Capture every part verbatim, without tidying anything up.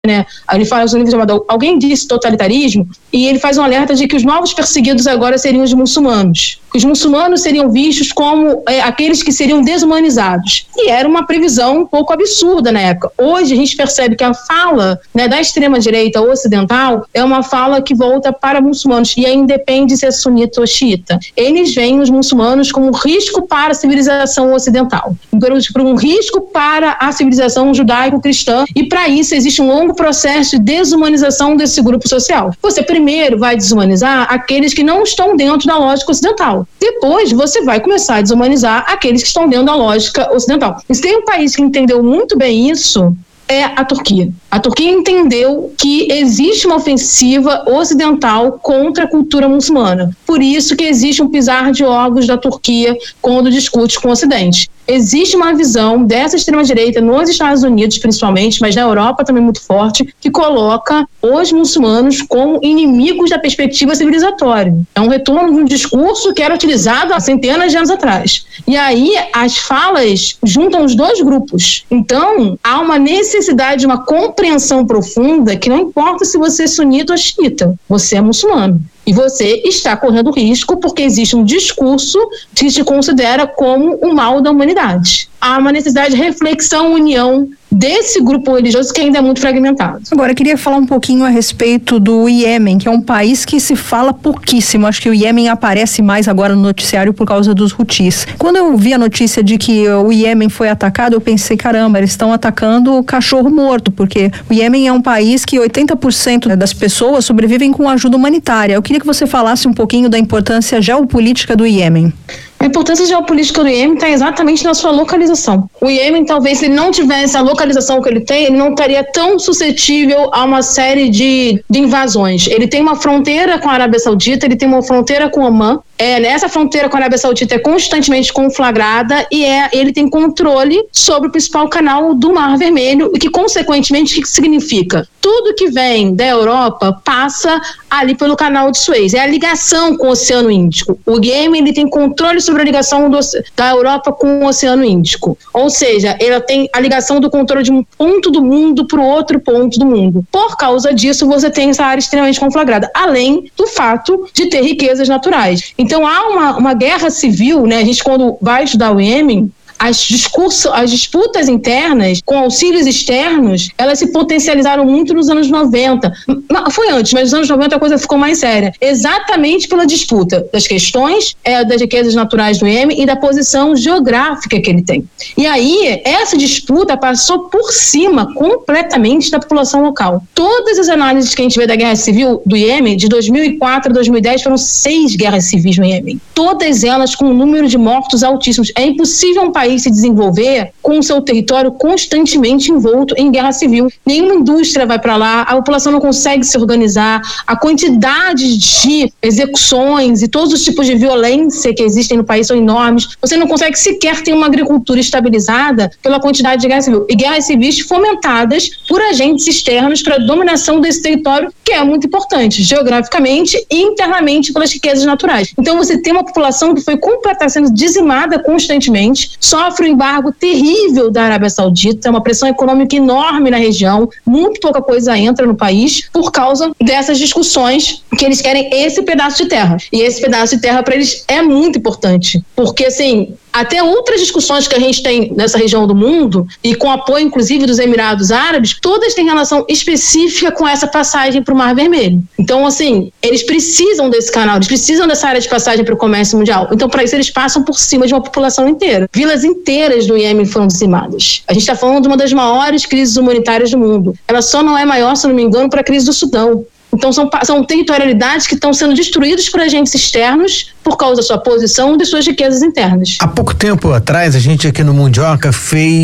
né? Ele faz um livro chamado Alguém Disse Totalitarismo, e ele faz um alerta de que os novos perseguidos agora seriam os muçulmanos. Os muçulmanos seriam vistos como é, aqueles que seriam desumanizados. E era uma previsão um pouco absurda na época. Hoje a gente percebe que a fala, né, da extrema-direita ocidental é uma fala que volta para muçulmanos, e aí independe se é sunita ou xiita. Eles veem os muçulmanos como um risco para a civilização ocidental, por um risco para a civilização judaico-cristã, e para isso existe um longo processo de desumanização desse grupo social. Você primeiro vai desumanizar aqueles que não estão dentro da lógica ocidental. Depois você vai começar a desumanizar aqueles que estão dentro da lógica ocidental. E se tem um país que entendeu muito bem isso, é a Turquia. A Turquia entendeu que existe uma ofensiva ocidental contra a cultura muçulmana. Por isso que existe um pisar de ovos da Turquia quando discute com o Ocidente. Existe uma visão dessa extrema-direita nos Estados Unidos, principalmente, mas na Europa também muito forte, que coloca os muçulmanos como inimigos da perspectiva civilizatória. É um retorno de um discurso que era utilizado há centenas de anos atrás. E aí as falas juntam os dois grupos. Então, há uma necessidade de uma compreensão profunda que não importa se você é sunita ou xiita, você é muçulmano. E você está correndo risco porque existe um discurso que se considera como o mal da humanidade. Há uma necessidade de reflexão, união desse grupo religioso que ainda é muito fragmentado. Agora, eu queria falar um pouquinho a respeito do Iêmen, que é um país que se fala pouquíssimo. Acho que o Iêmen aparece mais agora no noticiário por causa dos Houthis. Quando eu vi a notícia de que o Iêmen foi atacado, eu pensei, caramba, eles estão atacando o cachorro morto, porque o Iêmen é um país que oitenta por cento das pessoas sobrevivem com ajuda humanitária. Eu queria que você falasse um pouquinho da importância geopolítica do Iêmen. A importância geopolítica do Iêmen está exatamente na sua localização. O Iêmen, talvez, se ele não tivesse a localização que ele tem, ele não estaria tão suscetível a uma série de, de invasões. Ele tem uma fronteira com a Arábia Saudita, ele tem uma fronteira com Omã. É, essa fronteira com a Arábia Saudita é constantemente conflagrada e é, ele tem controle sobre o principal canal do Mar Vermelho, o que, consequentemente, o que significa? Tudo que vem da Europa passa ali pelo canal de Suez. É a ligação com o Oceano Índico. O Iêmen, ele tem controle sobre a ligação do, da Europa com o Oceano Índico. Ou seja, ela tem a ligação do controle de um ponto do mundo para o outro ponto do mundo. Por causa disso, você tem essa área extremamente conflagrada, além do fato de ter riquezas naturais. Então, há uma, uma guerra civil, né? A gente, quando vai estudar o Iêmen, As, discurso, as disputas internas com auxílios externos, elas se potencializaram muito nos anos noventa. Foi antes, mas nos anos noventa a coisa ficou mais séria. Exatamente pela disputa das questões é, das riquezas naturais do Iêmen e da posição geográfica que ele tem. E aí, essa disputa passou por cima completamente da população local. Todas as análises que a gente vê da guerra civil do Iêmen, de dois mil e quatro a dois mil e dez, foram seis guerras civis no Iêmen. Todas elas com um número de mortos altíssimos. É impossível um país se desenvolver com o seu território constantemente envolto em guerra civil. Nenhuma indústria vai para lá, a população não consegue se organizar, a quantidade de execuções e todos os tipos de violência que existem no país são enormes. Você não consegue sequer ter uma agricultura estabilizada pela quantidade de guerra civil. E guerras civis fomentadas por agentes externos para a dominação desse território, que é muito importante, geograficamente e internamente pelas riquezas naturais. Então você tem uma população que foi completamente sendo dizimada constantemente, sofre um embargo terrível da Arábia Saudita, uma pressão econômica enorme na região, muito pouca coisa entra no país por causa dessas discussões que eles querem esse pedaço de terra. E esse pedaço de terra para eles é muito importante, porque assim, até outras discussões que a gente tem nessa região do mundo, e com apoio inclusive dos Emirados Árabes, todas têm relação específica com essa passagem para o Mar Vermelho. Então, assim, eles precisam desse canal, eles precisam dessa área de passagem para o comércio mundial. Então, para isso, eles passam por cima de uma população inteira. Vilas inteiras do Iêmen foram dizimadas. A gente está falando de uma das maiores crises humanitárias do mundo. Ela só não é maior, se não me engano, para a crise do Sudão. Então são, são territorialidades que estão sendo destruídas por agentes externos por causa da sua posição e de suas riquezas internas. Há pouco tempo atrás, a gente aqui no Mundioca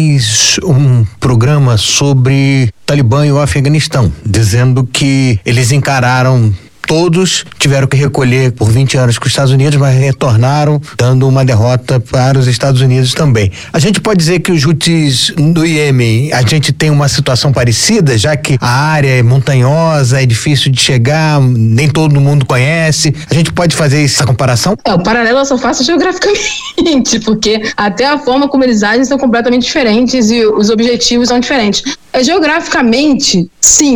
fez um programa sobre Talibã e o Afeganistão, dizendo que eles encararam todos tiveram que recolher por vinte anos com os Estados Unidos, mas retornaram dando uma derrota para os Estados Unidos também. A gente pode dizer que os Houthis do Iêmen, a gente tem uma situação parecida, já que a área é montanhosa, é difícil de chegar, nem todo mundo conhece. A gente pode fazer essa comparação? É, o paralelo eu só faço geograficamente, porque até a forma como eles agem são completamente diferentes e os objetivos são diferentes. É, geograficamente, sim,